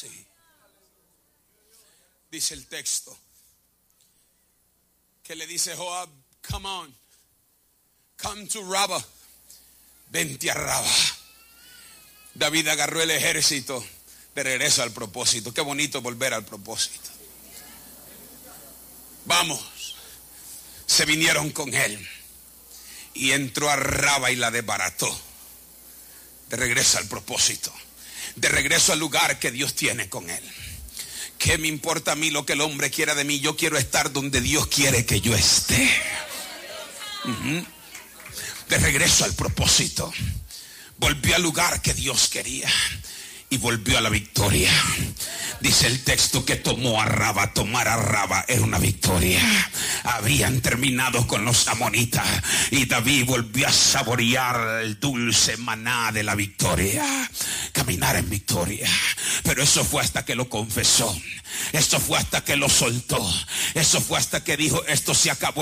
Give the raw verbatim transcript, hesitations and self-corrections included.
Sí. Dice el texto que le dice Joab, come on, come to Rabba, vente a Rabba. David agarró el ejército de regreso al propósito. Qué bonito volver al propósito. Vamos. Se vinieron con él y entró a Rabba y la desbarató. De regreso al propósito, de regreso al lugar que Dios tiene con él. ¿Qué me importa a mí lo que el hombre quiera de mí? Yo quiero estar donde Dios quiere que yo esté. Uh-huh. De regreso al propósito, volvió al lugar que Dios quería y volvió a la victoria. Dice el texto que tomó a Rabba. Tomar a Rabba era una victoria. Habían terminado con los amonitas y David volvió a saborear el dulce maná de la victoria. Caminar en victoria. Pero eso fue hasta que lo confesó. Eso fue hasta que lo soltó. Eso fue hasta que dijo, esto se acabó.